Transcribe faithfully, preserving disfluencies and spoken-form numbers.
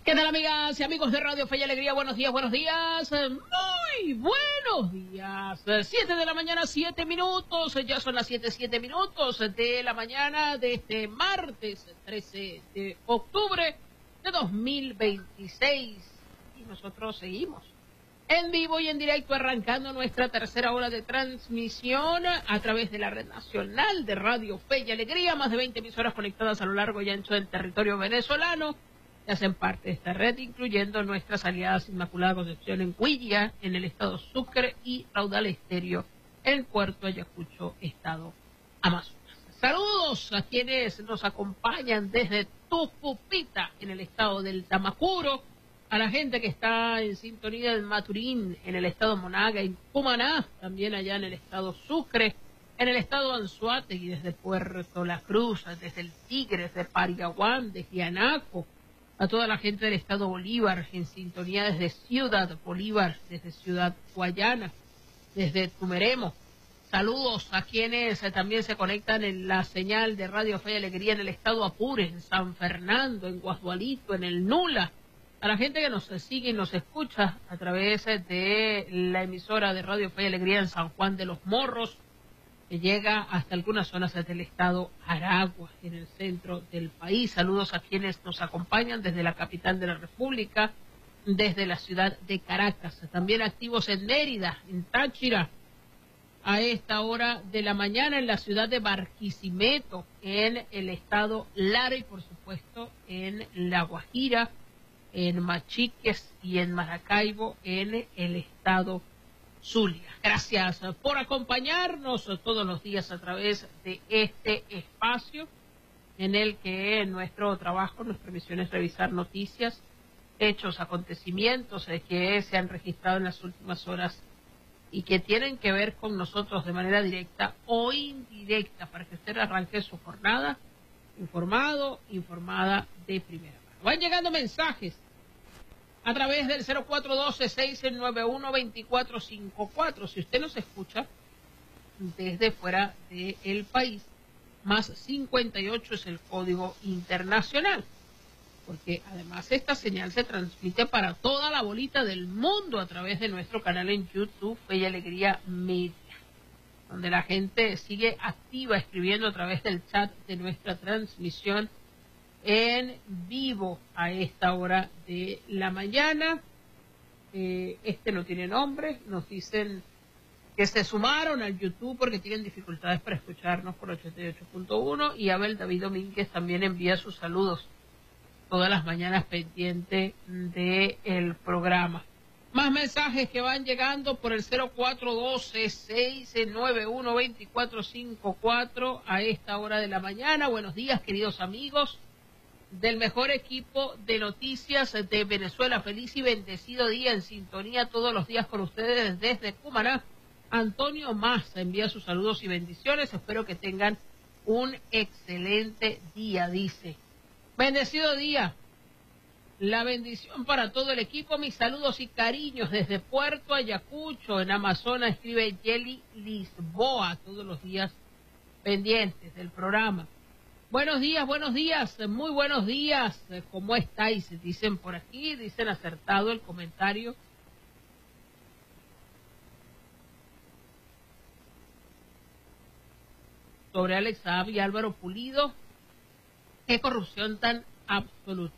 ¿Qué tal, amigas y amigos de Radio Fe y Alegría? Buenos días, buenos días, muy buenos días. Siete de la mañana, siete minutos, ya son las siete, siete minutos de la mañana de este martes trece de octubre de dos mil veintiséis. Y nosotros seguimos en vivo y en directo, arrancando nuestra tercera hora de transmisión a través de la red nacional de Radio Fe y Alegría. Más de veinte emisoras conectadas a lo largo y ancho del territorio venezolano que hacen parte de esta red, incluyendo nuestras aliadas Inmaculada Concepción en Huilla, en el estado Sucre, y Raudal Estéreo en Puerto Ayacucho, estado Amazonas. Saludos a quienes nos acompañan desde Tucupita, en el estado del Tamacuro, a la gente que está en sintonía en Maturín, en el estado Monaga, en Cumaná, también allá en el estado Sucre, en el estado Anzoátegui, desde Puerto La Cruz, desde el Tigre, desde Pariaguán, desde Anaco, a toda la gente del estado Bolívar, en sintonía desde Ciudad Bolívar, desde Ciudad Guayana, desde Tumeremo. Saludos a quienes también se conectan en la señal de Radio Fe y Alegría en el estado Apure, en San Fernando, en Guasdualito, en el Nula. A la gente que nos sigue y nos escucha a través de la emisora de Radio Fe y Alegría en San Juan de los Morros, que llega hasta algunas zonas del estado Aragua, en el centro del país. Saludos a quienes nos acompañan desde la capital de la República, desde la ciudad de Caracas. También activos en Mérida, en Táchira, a esta hora de la mañana, en la ciudad de Barquisimeto, en el estado Lara, y por supuesto en La Guajira, en Machiques y en Maracaibo, en el estado Zulia. Gracias por acompañarnos todos los días a través de este espacio en el que nuestro trabajo, nuestra misión es revisar noticias, hechos, acontecimientos que se han registrado en las últimas horas y que tienen que ver con nosotros de manera directa o indirecta, para que usted arranque su jornada informado, informada de primera mano. Van llegando mensajes a través del cero cuatro uno dos, seis nueve uno, dos cuatro cinco cuatro. Si usted nos escucha desde fuera del país, más cincuenta y ocho es el código internacional, porque además esta señal se transmite para toda la bolita del mundo a través de nuestro canal en YouTube, Fe y Alegría Media, donde la gente sigue activa escribiendo a través del chat de nuestra transmisión en vivo a esta hora de la mañana. Eh, este no tiene nombre, nos dicen que se sumaron al YouTube porque tienen dificultades para escucharnos por ochenta y ocho punto uno, y Abel David Domínguez también envía sus saludos todas las mañanas pendiente del programa. Más mensajes que van llegando por el cero cuatro uno dos, seis nueve uno, dos cuatro cinco cuatro a esta hora de la mañana. Buenos días, queridos amigos del mejor equipo de noticias de Venezuela. Feliz y bendecido día, en sintonía todos los días con ustedes desde Cumaná. Antonio Massa envía sus saludos y bendiciones. Espero que tengan un excelente día, dice. Bendecido día. La bendición para todo el equipo. Mis saludos y cariños desde Puerto Ayacucho, en Amazonas, escribe Yeli Lisboa, todos los días pendientes del programa. Buenos días, buenos días, muy buenos días. ¿Cómo estáis? Dicen por aquí, dicen acertado el comentario. Sobre Alex Saab y Álvaro Pulido. Qué corrupción tan absoluta.